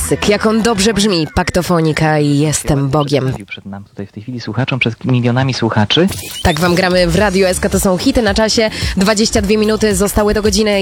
klasyk, jak on dobrze brzmi, Paktofonika i Jestem Bogiem. Przed nami tutaj w tej chwili słuchaczom, przed milionami słuchaczy. Tak wam gramy w Radio SK, to są hity na czasie. 22 minuty zostały do godziny